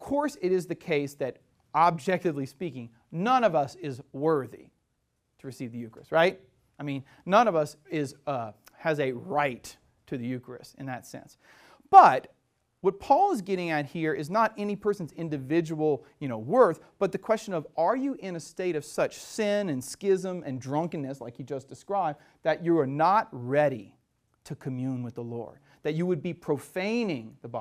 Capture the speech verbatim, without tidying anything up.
course, it is the case that, objectively speaking, none of us is worthy to receive the Eucharist, right? I mean, none of us is uh, has a right to the Eucharist in that sense. But what Paul is getting at here is not any person's individual, you know, worth, but the question of, are you in a state of such sin and schism and drunkenness, like he just described, that you are not ready to commune with the Lord, that you would be profaning the body